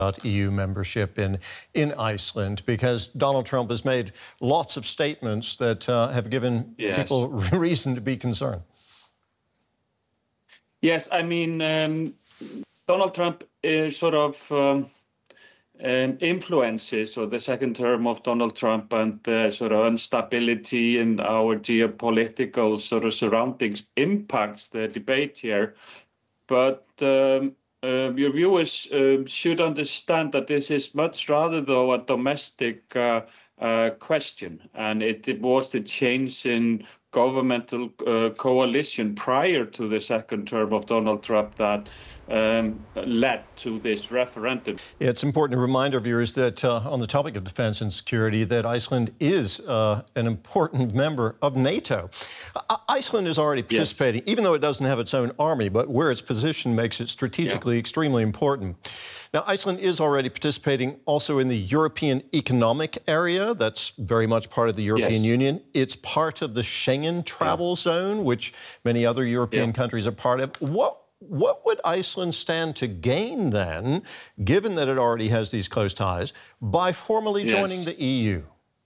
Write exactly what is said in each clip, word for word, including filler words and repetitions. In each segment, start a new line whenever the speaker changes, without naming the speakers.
about E U membership in, in Iceland, because Donald Trump has made lots of statements that uh, have given
Yes.
people reason to be concerned.
Yes, I mean, um, Donald Trump is sort of um, um, influences, or the second term of Donald Trump, and the sort of instability in our geopolitical sort of surroundings impacts the debate here. But um, uh, your viewers uh, should understand that this is much rather, though, a domestic uh, uh, question. And it, it was the change in governmental uh, coalition prior to the second term of Donald Trump that um, led to this referendum.
It's important to remind our viewers that uh, on the topic of defense and security, that Iceland is uh, an important member of NATO. I Iceland is already participating, yes. even though it doesn't have its own army, but where its position makes it strategically yeah. extremely important. Now, Iceland is already participating also in the European Economic Area. That's very much part of the European
yes.
Union. It's part of the Schengen travel yeah. zone, which many other European yeah. countries are part of. What What would Iceland stand to gain then, given that it already has these close ties, by formally
yes.
joining the E U?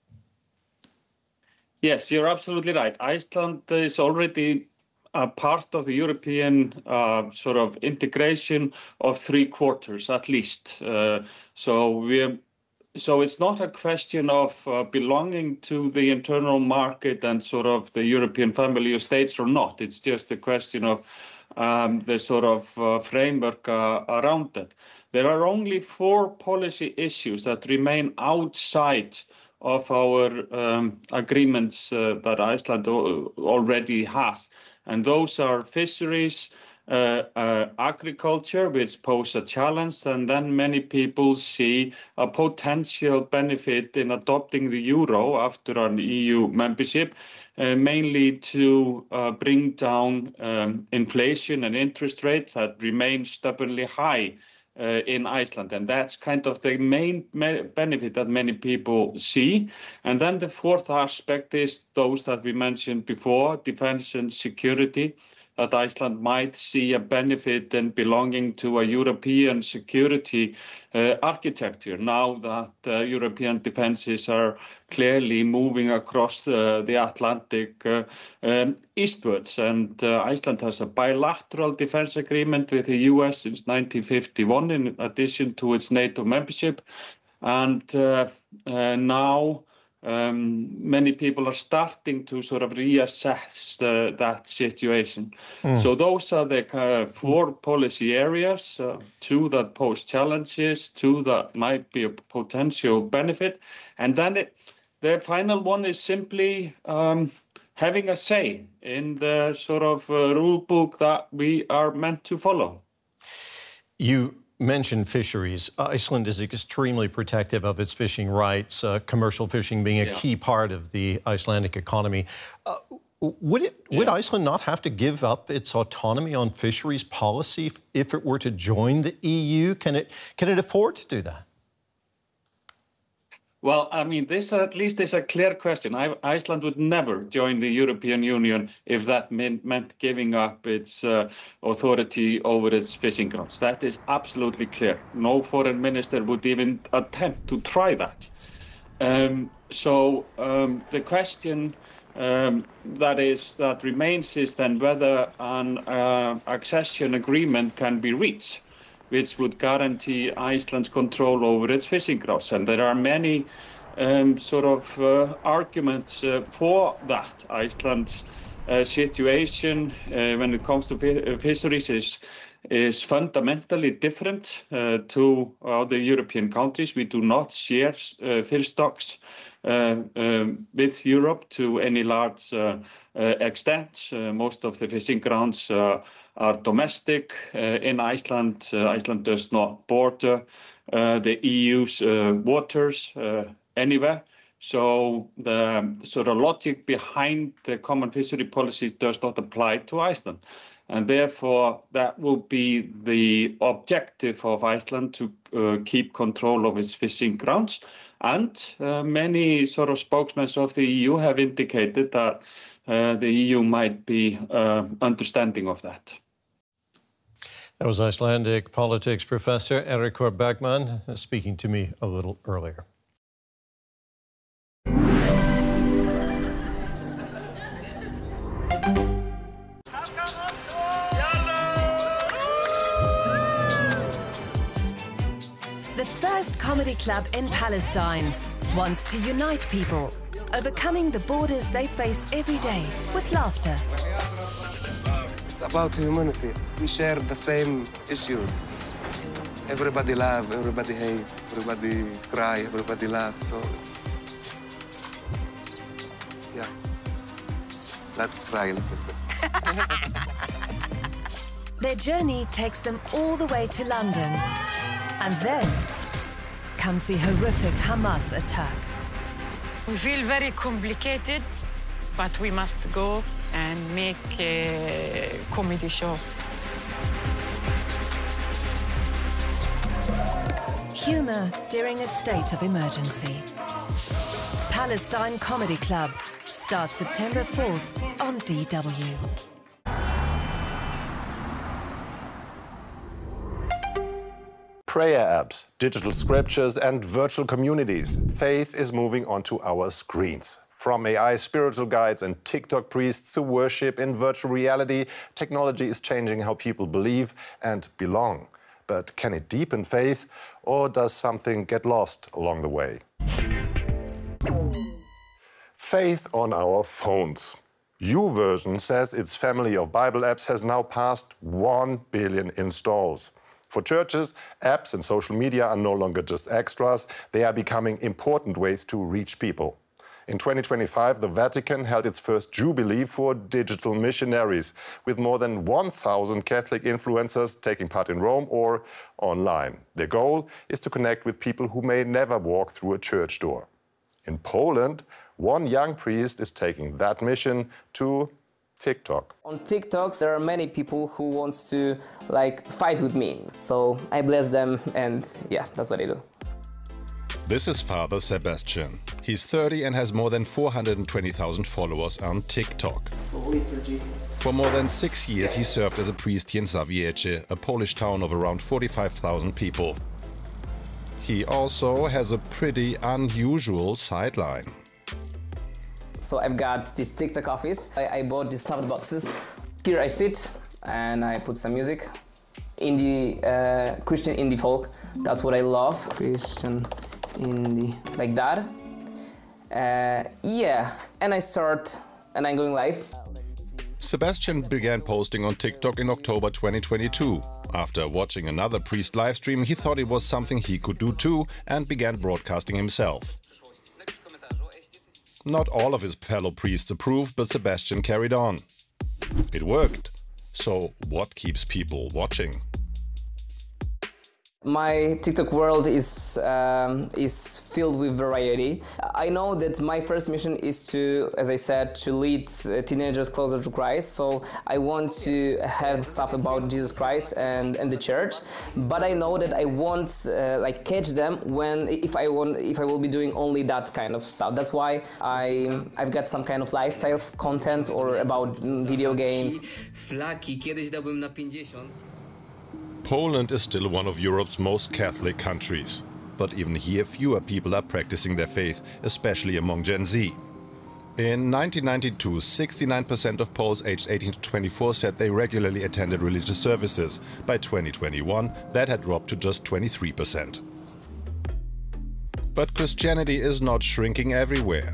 Yes, you're absolutely right. Iceland is already a part of the European uh, sort of integration of three quarters at least. Uh, so we're So it's not a question of uh, belonging to the internal market and sort of the European family of states or not. It's just a question of um, the sort of uh, framework uh, around it. There are only four policy issues that remain outside of our um, agreements uh, that Iceland already has. And those are fisheries, Uh, uh, agriculture, which pose a challenge, and then many people see a potential benefit in adopting the euro after an E U membership, uh, mainly to uh, bring down um, inflation and interest rates that remain stubbornly high uh, in Iceland. And that's kind of the main benefit that many people see. And then the fourth aspect is those that we mentioned before, defense and security, that Iceland might see a benefit in belonging to a European security uh, architecture now that uh, European defenses are clearly moving across uh, the Atlantic uh, um, eastwards. And uh, Iceland has a bilateral defense agreement with the U S since nineteen fifty-one, in addition to its NATO membership. And uh, uh, now Um, many people are starting to sort of reassess uh, that situation. Mm. So those are the uh, four policy areas, uh, two that pose challenges, two that might be a potential benefit. And then it, the final one is simply um, having a say in the sort of uh, rule book that we are meant to follow.
You mentioned fisheries. Iceland is extremely protective of its fishing rights, uh, commercial fishing being a yeah. key part of the Icelandic economy. Uh, would it, yeah. would Iceland not have to give up its autonomy on fisheries policy if, if it were to join the E U? Can it, can it afford to do that?
Well, I mean, this at least is a clear question. I, Iceland would never join the European Union if that meant, meant giving up its uh, authority over its fishing grounds. That is absolutely clear. No foreign minister would even attempt to try that. Um, so um, the question um, that is that remains is then whether an uh, accession agreement can be reached, which would guarantee Iceland's control over its fishing grounds. And there are many um, sort of uh, arguments uh, for that. Iceland's uh, situation uh, when it comes to fisheries is, is fundamentally different uh, to other European countries. We do not share uh, fish stocks uh, um, with Europe to any large uh, uh, extent. Uh, most of the fishing grounds uh, are domestic uh, in Iceland. Uh, Iceland does not border uh, the E U's uh, waters uh, anywhere. So the sort of logic behind the common fishery policy does not apply to Iceland. And therefore, that will be the objective of Iceland, to uh, keep control of its fishing grounds. And uh, many sort of spokesmen of the E U have indicated that uh, the E U might be uh, understanding of that.
That was Icelandic politics professor Eiríkur Bergmann speaking to me a little earlier.
The first comedy club in Palestine wants to unite people, overcoming the borders they face every day with laughter.
It's about humanity. We share the same issues. Everybody laugh, everybody hate, everybody cry, everybody laugh. So it's, yeah. Let's try a little bit.
Their journey takes them all the way to London. And then comes the horrific Hamas attack.
We feel very complicated, but we must go and make a comedy show.
Humor during a state of emergency. Palestine Comedy Club starts September fourth on D W.
Prayer apps, digital scriptures, and virtual communities. Faith is moving onto our screens. From A I spiritual guides and TikTok priests to worship in virtual reality, technology is changing how people believe and belong. But can it deepen faith, or does something get lost along the way? Faith on our phones. YouVersion says its family of Bible apps has now passed one billion installs. For churches, apps and social media are no longer just extras, they are becoming important ways to reach people. In twenty twenty-five, the Vatican held its first Jubilee for digital missionaries, with more than one thousand Catholic influencers taking part in Rome or online. Their goal is to connect with people who may never walk through a church door. In Poland, one young priest is taking that mission to TikTok.
On TikTok, there are many people who want to like fight with me. So I bless them and yeah, that's what I do.
This is Father Sebastian. He's thirty and has more than four hundred twenty thousand followers on TikTok. For more than six years, he served as a priest here in Zawiecie, a Polish town of around forty-five thousand people. He also has a pretty unusual sideline.
So I've got this TikTok office. I, I bought these stuffed boxes. Here I sit and I put some music. Indie, uh, Christian indie folk. That's what I love. Christian indie, like that. Uh, yeah, and I start, and I'm going live.
Sebastian began posting on TikTok in October twenty twenty-two. After watching another priest livestream, he thought it was something he could do too and began broadcasting himself. Not all of his fellow priests approved, but Sebastian carried on. It worked. So what keeps people watching?
My TikTok world is um, is filled with variety. I know that my first mission is to, as I said, to lead uh, teenagers closer to Christ. So I want to have stuff about Jesus Christ and, and the church. But I know that I won't uh, like catch them when if I want if I will be doing only that kind of stuff. That's why I I've got some kind of lifestyle content or about video games.
Flaki kiedyś dałbym na pięćdziesiąt.
Poland is still one of Europe's most Catholic countries. But even here, fewer people are practicing their faith, especially among Gen Z. In nineteen ninety-two, sixty-nine percent of Poles aged eighteen to twenty-four said they regularly attended religious services. By twenty twenty-one, that had dropped to just twenty-three percent. But Christianity is not shrinking everywhere.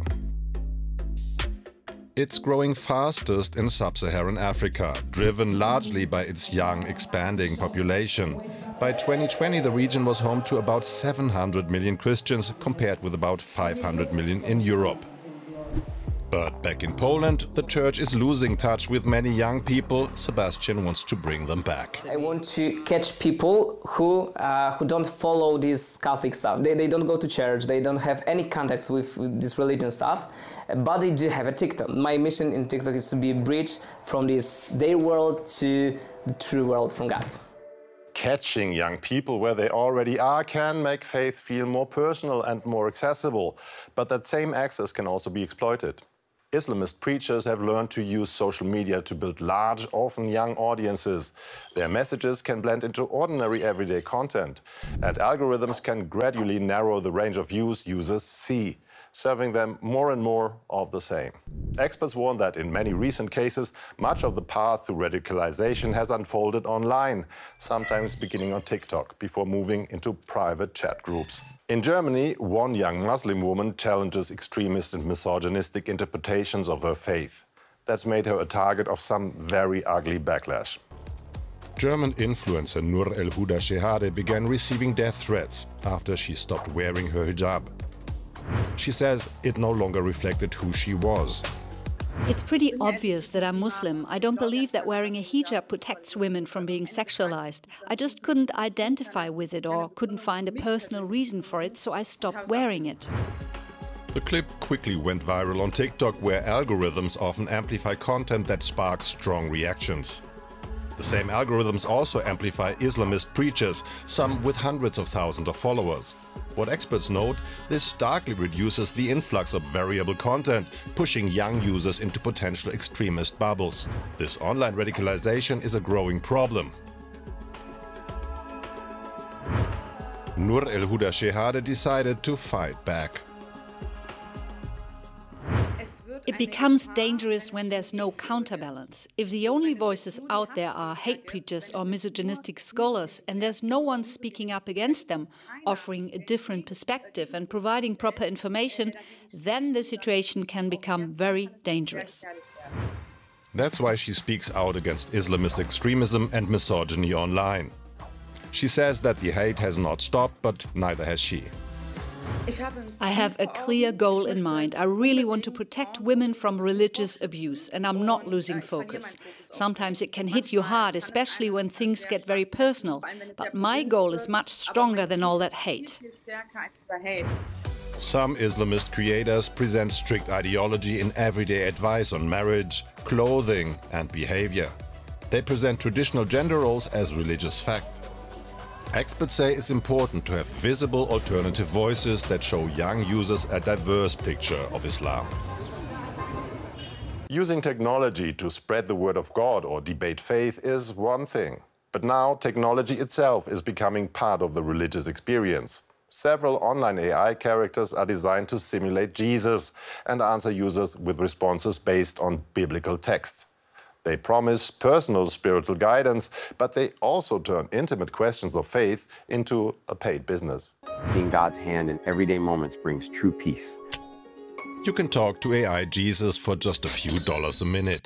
It's growing fastest in sub-Saharan Africa, driven largely by its young, expanding population. By twenty twenty, the region was home to about seven hundred million Christians, compared with about five hundred million in Europe. But back in Poland, the church is losing touch with many young people. Sebastian wants to bring them back.
I want to catch people who uh, who don't follow this Catholic stuff. They, they don't go to church, they don't have any contacts with, with this religion stuff, but they do have a TikTok. My mission in TikTok is to be a bridge from this their world to the true world from God.
Catching young people where they already are can make faith feel more personal and more accessible, but that same access can also be exploited. Islamist preachers have learned to use social media to build large, often young audiences. Their messages can blend into ordinary everyday content, and algorithms can gradually narrow the range of views users see, serving them more and more of the same. Experts warn that in many recent cases, much of the path to radicalization has unfolded online, sometimes beginning on TikTok, before moving into private chat groups. In Germany, one young Muslim woman challenges extremist and misogynistic interpretations of her faith. That's made her a target of some very ugly backlash. German influencer Nur El-Huda Shehadeh began receiving death threats after she stopped wearing her hijab. She says it no longer reflected who she was.
It's pretty obvious that I'm Muslim. I don't believe that wearing a hijab protects women from being sexualized. I just couldn't identify with it or couldn't find a personal reason for it, so I stopped wearing it.
The clip quickly went viral on TikTok, where algorithms often amplify content that sparks strong reactions. The same algorithms also amplify Islamist preachers, some with hundreds of thousands of followers. What experts note, this starkly reduces the influx of variable content, pushing young users into potential extremist bubbles. This online radicalization is a growing problem. Nur El-Huda Shehadeh decided to fight back.
It becomes dangerous when there's no counterbalance. If the only voices out there are hate preachers or misogynistic scholars, and there's no one speaking up against them, offering a different perspective and providing proper information, then the situation can become very dangerous.
That's why she speaks out against Islamist extremism and misogyny online. She says that the hate has not stopped, but neither has she.
I have a clear goal in mind. I really want to protect women from religious abuse, and I'm not losing focus. Sometimes it can hit you hard, especially when things get very personal. But my goal is much stronger than all that hate.
Some Islamist creators present strict ideology in everyday advice on marriage, clothing, and behavior. They present traditional gender roles as religious fact. Experts say it's important to have visible alternative voices that show young users a diverse picture of Islam. Using technology to spread the word of God or debate faith is one thing. But now technology itself is becoming part of the religious experience. Several online A I characters are designed to simulate Jesus and answer users with responses based on biblical texts. They promise personal spiritual guidance, but they also turn intimate questions of faith into a paid business.
Seeing God's hand in everyday moments brings true peace.
You can talk to A I Jesus for just a few dollars a minute.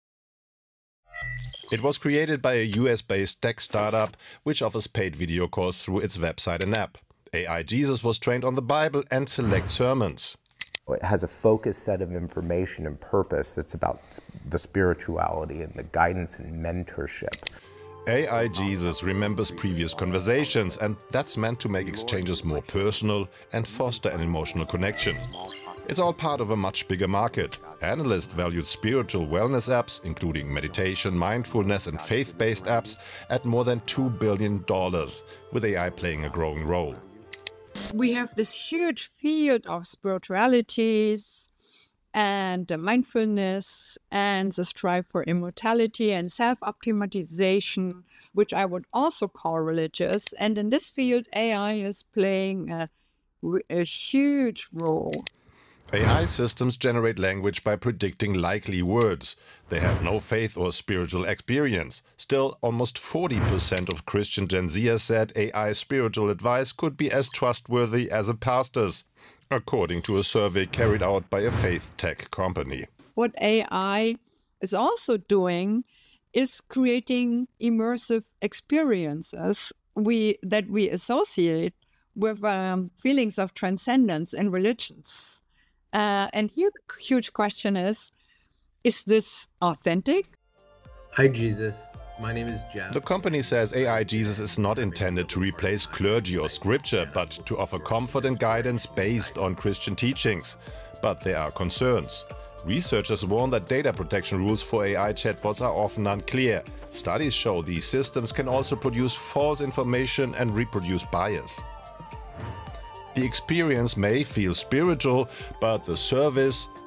It was created by a U S-based tech startup which offers paid video calls through its website and app. A I Jesus was trained on the Bible and select sermons.
It has a focused set of information and purpose that's about the spirituality and the guidance and mentorship.
A I Jesus remembers previous conversations, and that's meant to make exchanges more personal and foster an emotional connection. It's all part of a much bigger market. Analysts valued spiritual wellness apps, including meditation, mindfulness and faith-based apps, at more than two billion dollars, with A I playing a growing role.
We have this huge field of spiritualities and mindfulness and the strive for immortality and self-optimization, which I would also call religious. And in this field, A I is playing a, a huge role.
A I systems generate language by predicting likely words. They have no faith or spiritual experience. Still, almost forty percent of Christian Gen Zers said A I spiritual advice could be as trustworthy as a pastor's, according to a survey carried out by a faith tech company.
What A I is also doing is creating immersive experiences we, that we associate with um, feelings of transcendence in religions. Uh, and here the huge question is, is this authentic?
Hi, Jesus. My name is Jeff.
The company says A I Jesus is not intended to replace clergy or scripture, but to offer comfort and guidance based on Christian teachings. But there are concerns. Researchers warn that data protection rules for A I chatbots are often unclear. Studies show these systems can also produce false information and reproduce bias. The experience may feel spiritual, but the service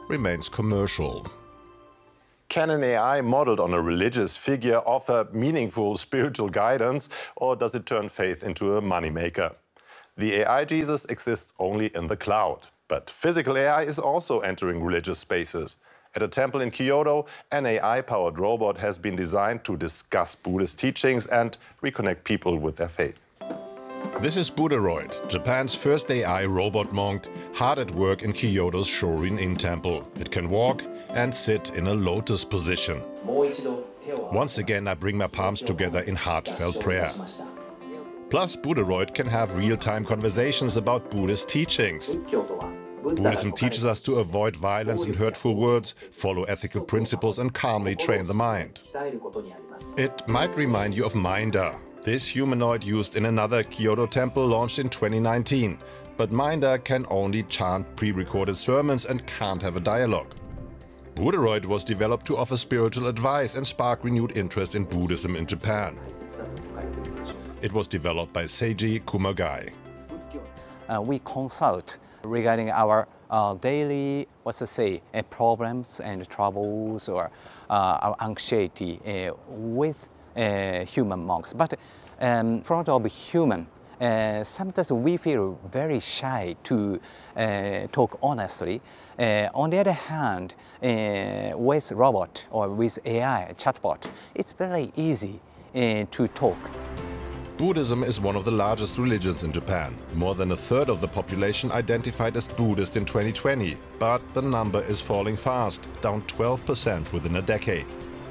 remains commercial. Can an A I modeled on a religious figure offer meaningful spiritual guidance, or does it turn faith into a moneymaker? The A I Jesus exists only in the cloud, but physical A I is also entering religious spaces. At a temple in Kyoto, an A I-powered robot has been designed to discuss Buddhist teachings and reconnect people with their faith. This is Buddharoid, Japan's first A I robot monk, hard at work in Kyoto's Shorin-in temple. It can walk and sit in a lotus position. Once again, I bring my palms together in heartfelt prayer. Plus, Buddharoid can have real-time conversations about Buddhist teachings. Buddhism teaches us to avoid violence and hurtful words, follow ethical principles and calmly train the mind. It might remind you of Minder, this humanoid used in another Kyoto temple launched in twenty nineteen. But Minder can only chant pre-recorded sermons and can't have a dialogue. Buddharoid was developed to offer spiritual advice and spark renewed interest in Buddhism in Japan. It was developed by Seiji Kumagai.
Uh, we consult regarding our uh, daily, what's to say, uh, problems and troubles or uh, our anxiety uh, with uh, human monks. But um, in front of human, uh, sometimes we feel very shy to uh, talk honestly. Uh, on the other hand, uh, with robot or with A I, chatbot, it's very easy uh, to talk.
Buddhism is one of the largest religions in Japan. More than a third of the population identified as Buddhist in twenty twenty, but the number is falling fast, down twelve percent within a decade.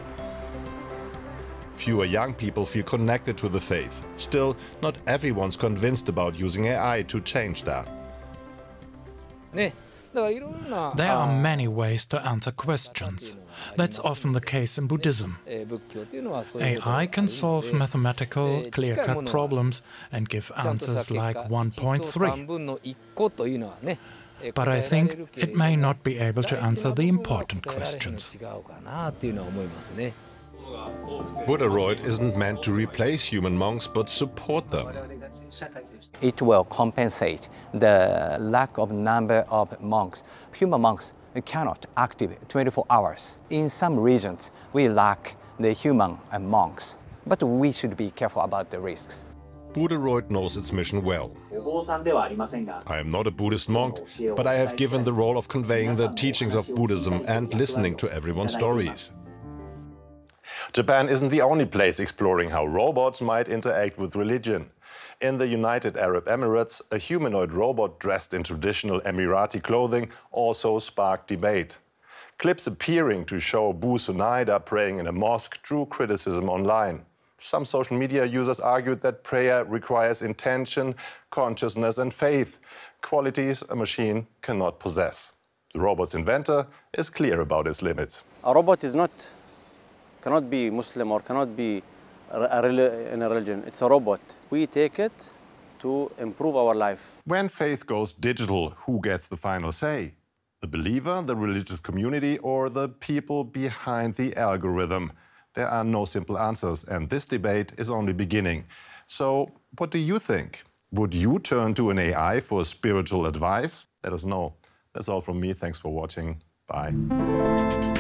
Fewer young people feel connected to the faith. Still, not everyone's convinced about using A I to change that.
There are many ways to answer questions. That's often the case in Buddhism. A I can solve mathematical, clear-cut problems and give answers like one point three. But I think it may not be able to answer the important questions.
Buddharoid isn't meant to replace human monks, but support them.
It will compensate the lack of number of monks. Human monks cannot active twenty-four hours. In some regions, we lack the human monks, but we should be careful about the risks.
Buddharoid knows its mission well. I am not a Buddhist monk, but I have given the role of conveying the teachings of Buddhism and listening to everyone's stories. Japan isn't the only place exploring how robots might interact with religion. In the United Arab Emirates, a humanoid robot dressed in traditional Emirati clothing also sparked debate. Clips appearing to show Bu Sunaida praying in a mosque drew criticism online. Some social media users argued that prayer requires intention, consciousness and faith, qualities a machine cannot possess. The robot's inventor is clear about its limits.
A robot is not, cannot be Muslim or cannot be a, a, in a religion. It's a robot. We take it to improve our life.
When faith goes digital, who gets the final say? The believer, the religious community, or the people behind the algorithm? There are no simple answers, and this debate is only beginning. So, what do you think? Would you turn to an A I for spiritual advice? Let us know. That's all from me. Thanks for watching. Bye.